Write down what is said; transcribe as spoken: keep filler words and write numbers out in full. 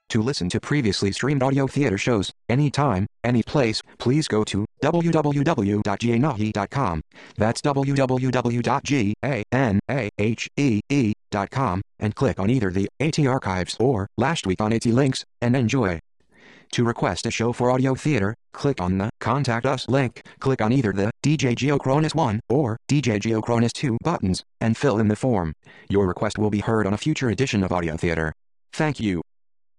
To listen to previously streamed audio theater shows, anytime, any place, please go to w w w dot janahe dot com. That's w w w dot janahe dot com, and click on either the AT Archives or Last Week on AT links, and enjoy. To request a show for audio theater, click on the Contact Us link, click on either the D J Geochronus one or D J Geochronus two buttons, and fill in the form. Your request will be heard on a future edition of Audio Theater. Thank you.